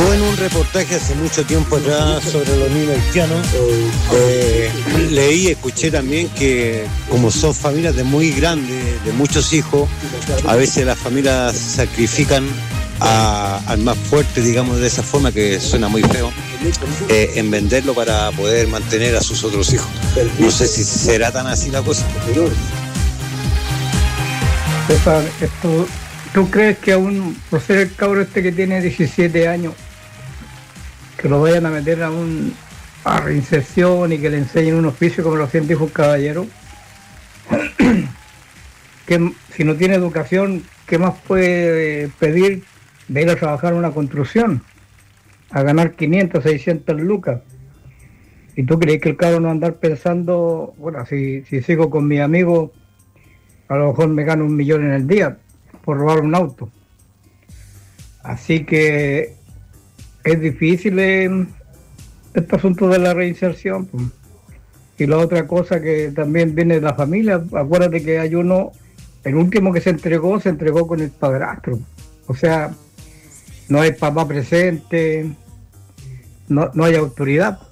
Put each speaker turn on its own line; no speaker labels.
Yo en un reportaje hace mucho tiempo atrás sobre los niños haitianos, leí y escuché también que como son familias de muy grandes, de muchos hijos, a veces las familias sacrifican al más fuerte, digamos de esa forma, que suena muy feo, en venderlo para poder mantener a sus otros hijos. No sé si será tan así la cosa.
César, ¿tú crees que aún, por ser el cabro este que tiene 17 años, que lo vayan a meter a reinserción y que le enseñen un oficio como recién dijo un caballero? Que si no tiene educación, ¿qué más puede pedir de ir a trabajar en una construcción? A ganar 500, 600 lucas. ¿Y tú crees que el cabro no va a andar pensando, bueno, si sigo con mi amigo, a lo mejor me gano 1.000.000 en el día por robar un auto? Así que es difícil este asunto de la reinserción. Pues. Y la otra cosa que también viene de la familia, acuérdate que hay uno, el último que se entregó con el padrastro. O sea, no hay papá presente, no hay autoridad.